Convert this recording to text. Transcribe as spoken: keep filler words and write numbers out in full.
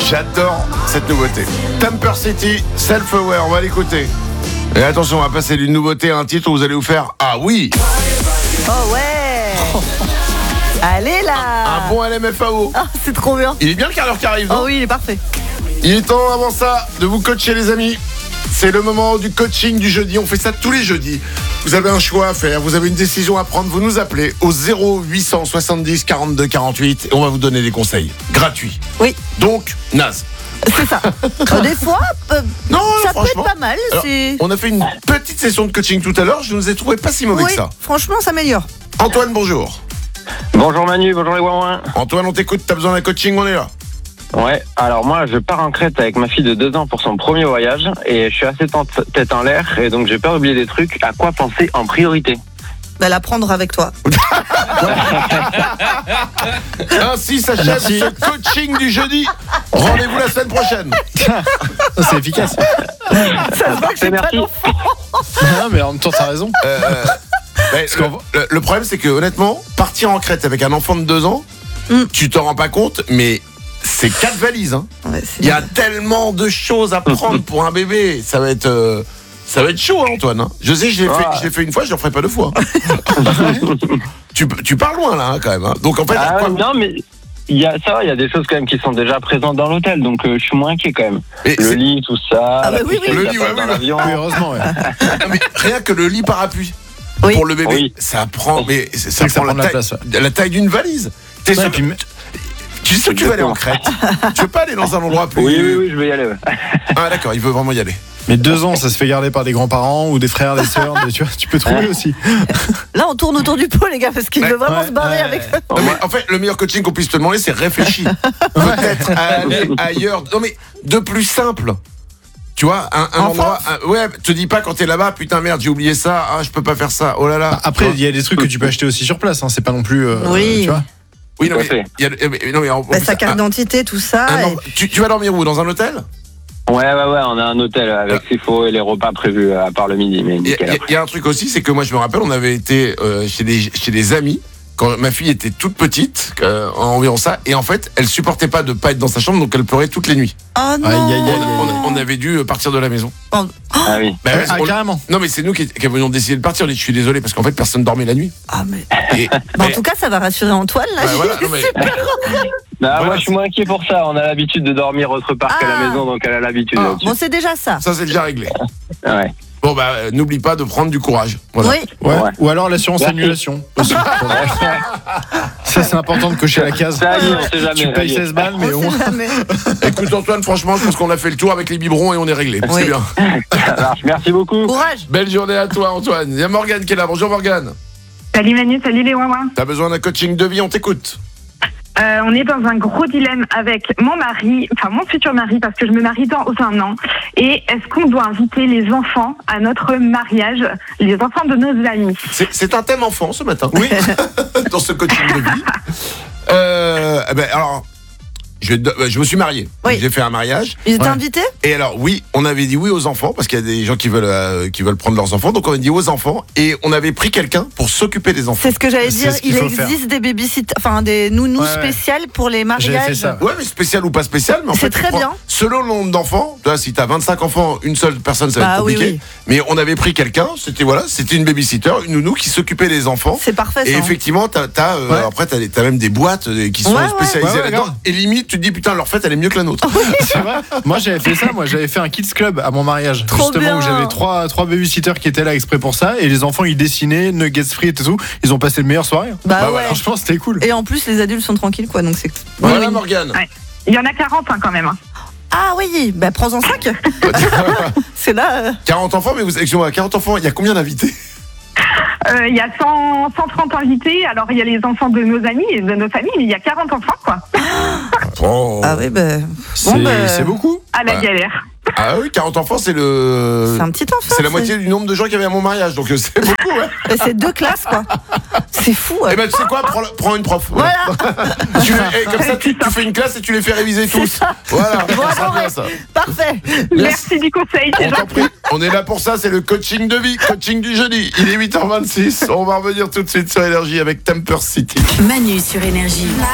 J'adore cette nouveauté. Temper City, Self-Aware, on va l'écouter. Et attention, on va passer d'une nouveauté à un titre où vous allez vous faire « Ah oui !» Oh ouais. Allez là. Un bon L M F A O. Oh, c'est trop bien. Il est bien le quart d'heure qui arrive, non ? Oh oui, il est parfait. Il est temps, avant ça, de vous coacher, les amis. C'est le moment du coaching du jeudi. On fait ça tous les jeudis. Vous avez un choix à faire, vous avez une décision à prendre. Vous nous appelez au zéro huit cent soixante-dix quarante-deux quarante-huit et on va vous donner des conseils gratuits. Oui. Donc, naze. C'est ça. Des fois, euh, Non, ça peut être franchement. pas mal. Alors, c'est... on a fait une petite session de coaching tout à l'heure. Je nous ai trouvé pas si mauvais Oui, que ça. franchement, ça améliore. Antoine, bonjour. Bonjour Manu, bonjour les Wouin. Antoine, on t'écoute. T'as besoin d'un coaching, on est là. Ouais, alors moi je pars en Crète avec ma fille de deux ans pour son premier voyage et je suis assez tête en l'air et donc j'ai peur d'oublier des trucs. À quoi penser en priorité? Bah, la prendre avec toi. Ainsi s'achève Merci. ce coaching du jeudi. Rendez-vous la semaine prochaine. C'est efficace. Ça se voit que j'ai pas Merci. d'enfant. Non, mais en même temps, t'as raison. Euh, mais le, le- le problème, c'est que honnêtement, partir en Crète avec un enfant de deux ans, Mm. tu t'en rends pas compte, mais c'est quatre valises. Hein. Ouais, c'est Il y a bien. tellement de choses à prendre pour un bébé. Ça va être, euh, ça va être chaud, hein, Antoine. Hein. Je sais, je l'ai fait, Ouais. je l'ai fait une fois, je le ferai pas deux fois. tu, tu pars loin là, hein, quand même. Hein. Donc en fait, Ah, quoi- non mais il y a ça, il y a des choses quand même qui sont déjà présentes dans l'hôtel donc euh, je suis moins inquiet quand même. mais Le c'est- lit, tout ça, Ah bah la oui, couchette, oui. Le la lit, place ouais, dans oui, l'avion. Oui, heureusement, ouais. non, mais rien que le lit parapluie Oui. pour le bébé, Oui. ça prend, mais ça, C'est que ça prend prend de la la taille, place, ouais. la taille d'une valise. T'es Ouais, sûr et puis, Tu sais que tu vas aller en Crète. Tu veux pas aller dans un endroit plus... Oui, oui, oui, je vais y aller. Ouais. Ah d'accord, il veut vraiment y aller. mais deux ans, ça se fait garder par des grands-parents ou des frères, des sœurs. des- tu vois, tu peux trouver aussi. Là, on tourne autour du pot, les gars, parce qu'il Ouais, veut vraiment ouais, se barrer ouais. avec. Non, mais en fait, le meilleur coaching qu'on puisse te demander, c'est réfléchis. Peut-être à aller ailleurs. Non mais de plus simple. Tu vois, un, un En endroit... un- ouais, te dis pas quand t'es là-bas, putain merde, j'ai oublié ça, ah je peux pas faire ça, oh là là. Après, il y a des trucs que tu peux acheter aussi sur place. Hein. C'est pas non plus. euh, Oui. Tu vois. Oui, non Tout à mais... fait. il y a- mais- non, mais en- en Bah, plus, sa carte un- d'identité, tout ça. un et en- tu, tu vas dormir où? Dans un hôtel? Ouais, ouais, ouais, on a un hôtel avec ce qu'il faut et les repas prévus à part le midi, mais Il y, a- nickel. il y a- il y a un truc aussi, c'est que moi je me rappelle, on avait été euh, chez, des, chez des amis quand ma fille était toute petite, euh, environ ça, et en fait elle supportait pas de pas être dans sa chambre, donc elle pleurait toutes les nuits. Oh non. Aïe, aïe, On, aïe, on- on avait dû partir de la maison. Ah oui. Bah, ouais, Ah, on- carrément. non mais c'est nous qui, qui avions décidé de partir. On dit, je suis désolé parce qu'en fait personne dormait la nuit. Ah, mais... Et, Bah, en mais- tout cas, ça va rassurer Antoine, là. bah, voilà, non, mais- Bah, Voilà, moi je suis moins inquiet pour ça, on a l'habitude de dormir autre part qu'à Ah. la maison donc elle a l'habitude Ah. là-dessus. Bon, c'est déjà ça. ça c'est déjà réglé. Ouais. Bon bah euh, n'oublie pas de prendre du courage. Voilà. Oui. Ouais. Ouais. Ou alors l'assurance Merci. annulation. Aussi. Ça, c'est important de cocher à la case. Ça, on sait jamais. Tu payes seize balles, mais On au sait moins. jamais. Écoute Antoine, franchement je pense qu'on a fait le tour avec les biberons et on est réglé. Oui. C'est bien. Ça marche, merci beaucoup. Courage. Belle journée à toi Antoine. Il y a Morgane qui est là. Bonjour Morgane. Salut Manu, salut les Wouin. T'as besoin d'un coaching de vie, on t'écoute. Euh, on est dans un gros dilemme avec mon mari, enfin mon futur mari, parce que je me marie dans un an. Et est-ce qu'on doit inviter les enfants à notre mariage, les enfants de nos amis? C'est, c'est un thème enfant ce matin. Oui. Dans ce coaching de vie. Euh, eh ben, alors, je, je me suis marié. Oui. J'ai fait un mariage. Ils étaient Ouais. invités? Et alors, oui, on avait dit oui aux enfants, parce qu'il y a des gens qui veulent, euh, qui veulent prendre leurs enfants. Donc, on a dit aux enfants. Et on avait pris quelqu'un pour s'occuper des enfants. C'est ce que j'allais C'est dire. ce qu'il Il faut faire. existe des babysitters, enfin des nounous Ouais, ouais. spéciales pour les J'avais mariages. fait ça. Ouais, mais spécial ou pas spécial. Mais en C'est fait, très tu prends- bien. Selon le nombre d'enfants, tu vois, si t'as vingt-cinq enfants, une seule personne, ça va Bah être oui, compliqué. oui. Mais on avait pris quelqu'un, c'était voilà, c'était une babysitter, une nounou qui s'occupait des enfants. C'est parfait, Et ça. effectivement, t'as, t'as, euh, Ouais. après, t'as, les- t'as même des boîtes euh, qui sont Ouais, ouais. spécialisées Ouais, ouais, là-dedans. grave. Et limite, tu te dis, putain, leur fête, elle est mieux que la nôtre. C'est vrai. Moi, j'avais fait ça. Moi, j'avais fait un kids club à mon mariage. Trop justement, bien. où j'avais trois, trois babysitters qui étaient là exprès pour ça. Et les enfants, ils dessinaient, nuggets frites et tout. Ils ont passé une meilleure soirée. Bah, Bah ouais. voilà. Franchement, c'était cool. Et en plus, les adultes sont tranquilles, quoi. Donc c'est. Voilà, Oui, oui. Morgane. Ouais. Il y en a quarante hein, quand même. hein. Ah oui, bah prends-en cinq. C'est là. euh, quarante enfants, mais vous, excusez-moi, quarante enfants, il y a combien d'invités? Euh, Il y a cent, cent trente invités, alors il y a les enfants de nos amis et de nos familles, mais il y a quarante enfants quoi. Oh. Ah oui, bah. C'est Bon, bah, c'est beaucoup. À la Ouais. galère. Ah oui, quarante enfants, c'est le. C'est un petit enfant. C'est la moitié du nombre de gens qu'il y avait à mon mariage, donc euh, c'est beaucoup, ouais. Et c'est deux classes, quoi. C'est fou. ouais. Eh ben, tu sais quoi, prends, le- prends une prof. Voilà. Tu les- et comme ça, tu, tu fais une classe et tu les fais réviser tous. ça. Voilà, Bon, ça sera bon, bien ouais. ça. Parfait. Merci du conseil, c'est On t'en gentil. prie. On est là pour ça, c'est le coaching de vie, coaching du jeudi. Il est huit heures vingt-six. On va revenir tout de suite sur Énergie avec Temper City. Manu sur Énergie.